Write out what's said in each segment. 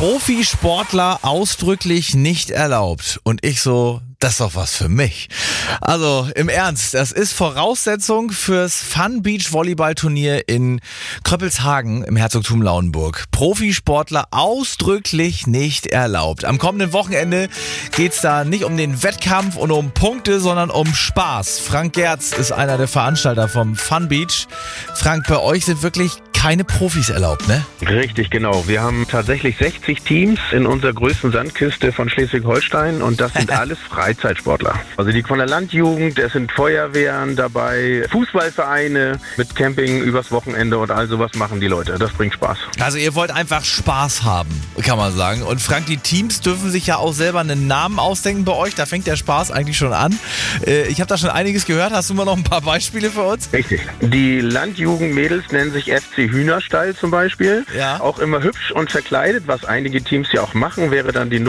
Profisportler ausdrücklich nicht erlaubt. Und ich so, das ist doch was für mich. Also im Ernst, das ist Voraussetzung fürs Fun Beach Volleyball-Turnier in Kröppelshagen im Herzogtum Lauenburg. Profisportler ausdrücklich nicht erlaubt. Am kommenden Wochenende geht's da nicht um den Wettkampf und um Punkte, sondern um Spaß. Frank Gerz ist einer der Veranstalter vom Fun Beach. Frank, bei euch sind wirklich keine Profis erlaubt, ne? Richtig, genau. Wir haben tatsächlich 60 Teams in unserer größten Sandküste von Schleswig-Holstein und das sind alles Freizeitsportler. Also die von der Landjugend, es sind Feuerwehren dabei, Fußballvereine mit Camping übers Wochenende und all sowas machen die Leute. Das bringt Spaß. Also ihr wollt einfach Spaß haben, kann man sagen. Und Frank, die Teams dürfen sich ja auch selber einen Namen ausdenken bei euch. Da fängt der Spaß eigentlich schon an. Ich habe da schon einiges gehört. Hast du mal noch ein paar Beispiele für uns? Richtig. Die Landjugendmädels nennen sich FC Hühnerstall zum Beispiel. Ja. Auch immer hübsch und verkleidet, was einige Teams ja auch machen, wäre dann die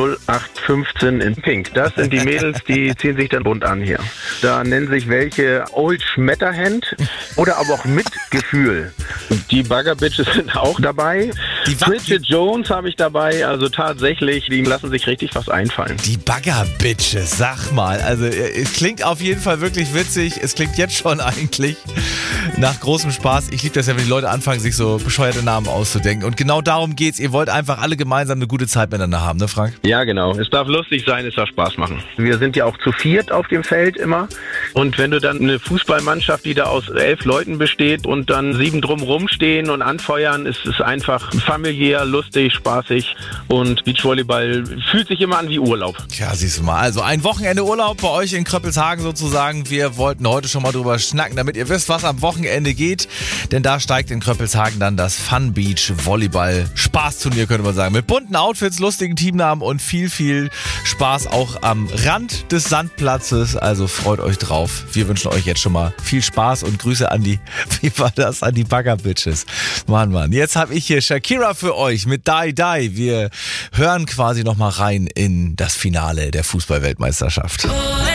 0815 in Pink. Das sind die Mädels, die ziehen sich dann bunt an hier. Da nennen sich welche Old Schmetterhand oder aber auch Mitgefühl. Die Bugger Bitches sind auch dabei. Bridget Jones habe ich dabei, also tatsächlich, die lassen sich richtig was einfallen. Die Bugger Bitches, sag mal. Also es klingt auf jeden Fall wirklich witzig. Es klingt jetzt schon eigentlich nach großem Spaß. Ich liebe das ja, wenn die Leute anfangen, sich so bescheuerte Namen auszudenken. Und genau darum geht's. Ihr wollt einfach alle gemeinsam eine gute Zeit miteinander haben, ne Frank? Ja, genau. Es darf lustig sein, es darf Spaß machen. Wir sind ja auch zu viert auf dem Feld immer. Und wenn du dann eine Fußballmannschaft, die da aus 11 Leuten besteht und dann 7 drumrum stehen und anfeuern, ist es einfach familiär, lustig, spaßig. Und Beachvolleyball fühlt sich immer an wie Urlaub. Ja, siehst du mal. Also ein Wochenende Urlaub bei euch in Kröppelshagen sozusagen. Wir wollten heute schon mal drüber schnacken, damit ihr wisst, was am Wochenende geht. Denn da steigt in Kröppelshagen dann das Fun Beach Volleyball Spaßturnier, könnte man sagen. Mit bunten Outfits, lustigen Teamnamen und viel, viel Spaß auch am Rand des Sandplatzes. Also freut euch drauf. Wir wünschen euch jetzt schon mal viel Spaß und Grüße an die, wie war das, an die Bugger Bitches. Mann. Jetzt habe ich hier Shakira für euch mit Die Die. Wir hören quasi noch mal rein in das Finale der Fußball-Weltmeisterschaft.